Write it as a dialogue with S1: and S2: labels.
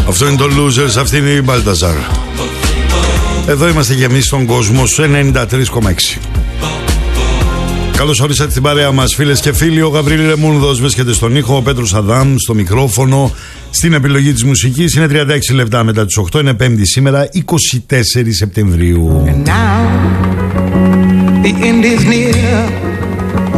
S1: Αυτό είναι το Losers, αυτή είναι η Baltazar. Εδώ είμαστε και εμείς στον κόσμο σου 93,6. Καλώς ορίσατε στην παρέα μας, φίλες και φίλοι. Ο Γαβρίλη Ρεμούνδος βρίσκεται στον ήχο, ο Πέτρος Αδάμ στο μικρόφωνο, στην επιλογή της μουσικής. Είναι 36 λεπτά μετά τις 8, είναι Πέμπτη σήμερα, 24 Σεπτεμβρίου.
S2: And now, the end is near.